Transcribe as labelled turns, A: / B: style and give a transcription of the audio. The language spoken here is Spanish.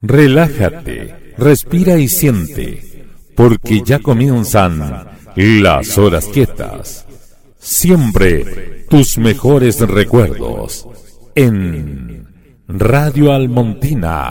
A: Relájate, respira y siente, porque ya comienzan las horas quietas. Siempre tus mejores recuerdos en Radio Almontina.